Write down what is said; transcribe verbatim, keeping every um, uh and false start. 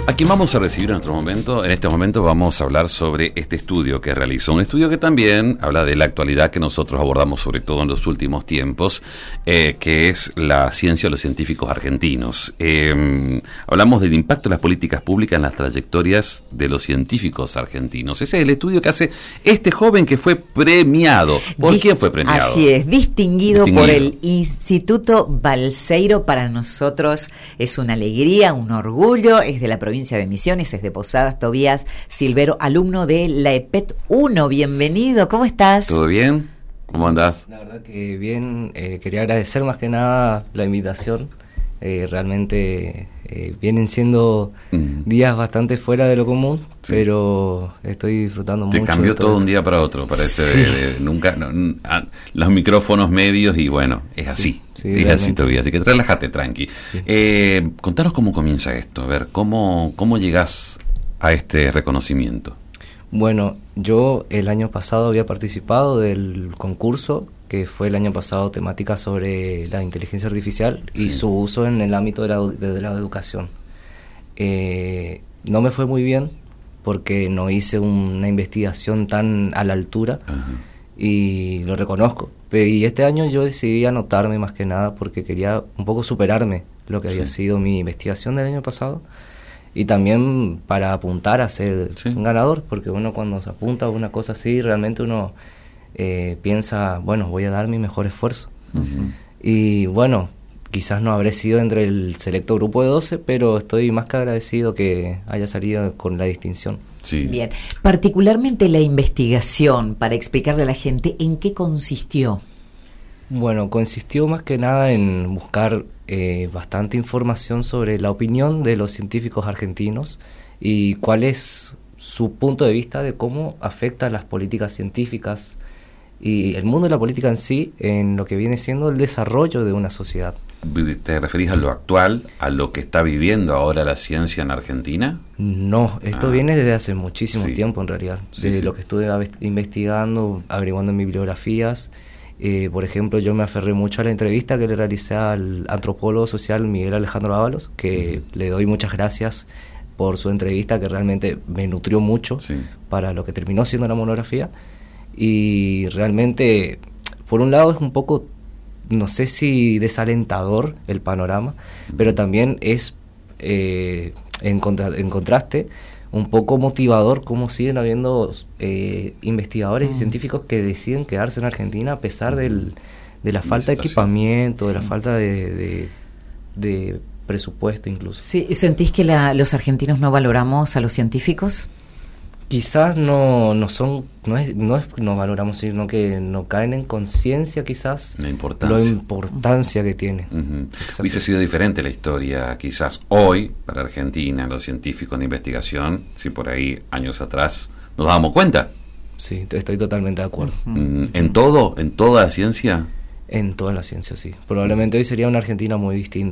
A quien vamos a recibir en nuestro momento, en este momento vamos a hablar sobre este estudio que realizó, un estudio que también habla de la actualidad que nosotros abordamos sobre todo en los últimos tiempos, eh, que es la ciencia de los científicos argentinos. Eh, hablamos del impacto de las políticas públicas en las trayectorias de los científicos argentinos. Ese es el estudio que hace este joven que fue premiado. ¿Por Dis- quién fue premiado? Así es, distinguido, distinguido por el Instituto Balseiro. Para nosotros es una alegría, un orgullo, es de la provincia de Misiones, es de Posadas. Tobías Silvero, alumno de la E P E T uno, bienvenido, ¿cómo estás? ¿Todo bien? ¿Cómo andás? La verdad que bien, eh, quería agradecer más que nada la invitación. Eh, realmente eh, vienen siendo mm. días bastante fuera de lo común, sí. pero estoy disfrutando Te mucho. Te cambió todo, todo un día para otro, parece. Sí. De, de, nunca, no, los micrófonos medios y bueno, es así. Sí. Sí, es realmente. Así todavía, así que relájate, tranqui. Sí. Eh, contanos cómo comienza esto, a ver, cómo, cómo llegás a este reconocimiento. Bueno, yo el año pasado había participado del concurso, que fue el año pasado temática sobre la inteligencia artificial sí. y su uso en el ámbito de la, de la educación. Eh, no me fue muy bien porque no hice una investigación tan a la altura. Ajá. Y lo reconozco. Y este año yo decidí anotarme más que nada porque quería un poco superarme lo que había sí. sido mi investigación del año pasado y también para apuntar a ser sí. un ganador, porque uno cuando se apunta a una cosa así realmente uno eh, piensa, bueno, voy a dar mi mejor esfuerzo. Uh-huh. Y bueno, quizás no habré sido entre el selecto grupo de doce, pero estoy más que agradecido que haya salido con la distinción. Sí. Bien, particularmente la investigación, para explicarle a la gente en qué consistió. Bueno, consistió más que nada en buscar eh, bastante información sobre la opinión de los científicos argentinos y cuál es su punto de vista de cómo afecta las políticas científicas y el mundo de la política en sí en lo que viene siendo el desarrollo de una sociedad. ¿Te referís a lo actual, a lo que está viviendo ahora la ciencia en Argentina? No, esto ah. viene desde hace muchísimo sí. tiempo en realidad, sí, desde sí. lo que estuve investigando, averiguando en bibliografías. Eh, por ejemplo, yo me aferré mucho a la entrevista que le realicé al antropólogo social Miguel Alejandro Ábalos, que uh-huh. le doy muchas gracias por su entrevista, que realmente me nutrió mucho sí. para lo que terminó siendo la monografía. Y realmente, por un lado es un poco, no sé si desalentador el panorama, uh-huh. pero también es, eh, en, contra, en contraste, un poco motivador cómo siguen habiendo eh, investigadores uh-huh. y científicos que deciden quedarse en Argentina a pesar uh-huh. del, de la falta de equipamiento, sí. de la falta de, de, de presupuesto incluso. Sí, ¿sentís que la, los argentinos no valoramos a los científicos? Quizás no no son no es no es no valoramos, sino que no caen en conciencia quizás la importancia. la importancia que tiene. Uh-huh. Hubiese sido diferente la historia quizás hoy para Argentina, los científicos de investigación, si por ahí años atrás nos dábamos cuenta. Sí, estoy totalmente de acuerdo. Uh-huh. ¿En todo? ¿En toda la ciencia? En toda la ciencia, sí. Probablemente hoy sería una Argentina muy distinta.